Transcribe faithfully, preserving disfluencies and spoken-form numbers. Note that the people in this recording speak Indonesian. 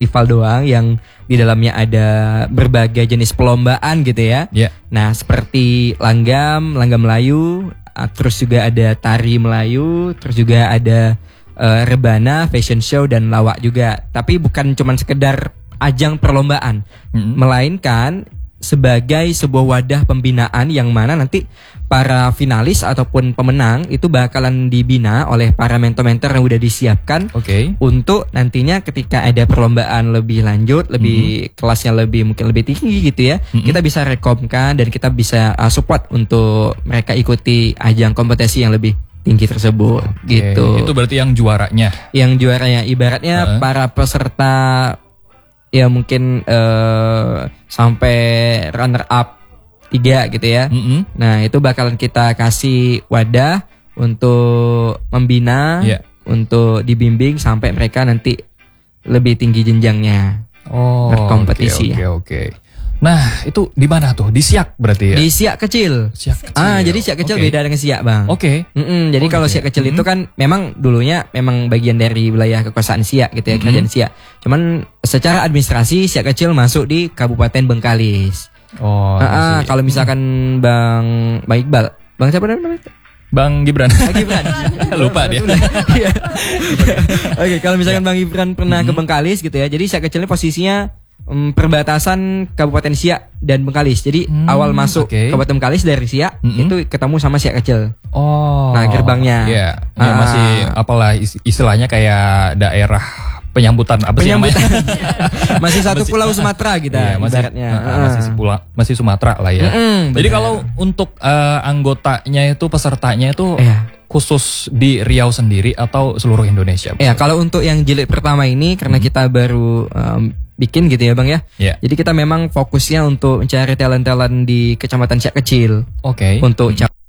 festival doang yang di dalamnya ada berbagai jenis perlombaan gitu ya. Yeah. Nah seperti langgam, langgam Melayu, terus juga ada tari Melayu, terus juga ada uh, rebana, fashion show dan lawak juga. Tapi bukan cuma sekedar ajang perlombaan, mm-hmm. melainkan sebagai sebuah wadah pembinaan yang mana nanti para finalis ataupun pemenang itu bakalan dibina oleh para mentor-mentor yang udah disiapkan okay. untuk nantinya ketika ada perlombaan lebih lanjut, lebih mm-hmm. kelasnya lebih mungkin lebih tinggi gitu ya, mm-hmm. kita bisa rekomkan dan kita bisa uh, support untuk mereka ikuti ajang kompetisi yang lebih tinggi tersebut. Okay. Gitu. Itu berarti yang juaranya. Yang juaranya ibaratnya uh-huh. para peserta ya mungkin uh, sampai runner up tiga gitu ya. Mm-hmm. Nah itu bakalan kita kasih wadah untuk membina, yeah. untuk dibimbing sampai mereka nanti lebih tinggi jenjangnya oh, berkompetisi. Oke okay, oke. Okay, okay. Nah itu di mana tuh? Di Siak berarti ya? Di Siak kecil. Siak kecil. Ah jadi Siak kecil okay. beda dengan Siak bang. Oke. Okay. Jadi oh, kalau gitu Siak kecil mm-hmm. itu kan memang dulunya memang bagian dari wilayah kekuasaan Siak gitu ya, mm-hmm. kerajaan Siak. Cuman secara administrasi Siak kecil masuk di Kabupaten Bengkalis. Oh. Ah, kalau misalkan bang Bang Iqbal, bang siapa namanya? Bang Gibran. Bang Gibran. Lupa dia. Oke, kalau misalkan Bang Gibran pernah mm-hmm. ke Bengkalis gitu ya. Jadi Siak kecilnya posisinya Um, perbatasan Kabupaten Siak dan Bengkalis. Jadi hmm, awal masuk okay. Kabupaten Bengkalis dari Siak mm-hmm. itu ketemu sama Siak kecil. Oh. Nah gerbangnya. Iya. Yeah. Ya, masih apalah istilahnya kayak daerah penyambutan apa sih penyambutan. Masih satu pulau Sumatera kita. Iya, masih, uh, masih pulau masih Sumatera lah ya. Mm-hmm, jadi benar. Kalau untuk uh, anggotanya itu pesertanya itu yeah. khusus di Riau sendiri atau seluruh Indonesia? Ya kalau untuk yang jilid pertama ini karena mm-hmm. kita baru um, bikin gitu ya bang ya. Yeah. Jadi kita memang fokusnya untuk mencari talent-talent di kecamatan Siak kecil. Oke. Okay. Untuk mm-hmm.